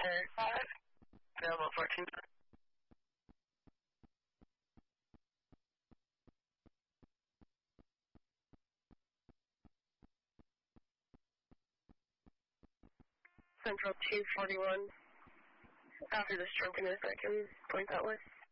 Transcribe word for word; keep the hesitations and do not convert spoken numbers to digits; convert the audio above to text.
five, available fourteen. Central two forty-one. After this drunkenness, I can point that way.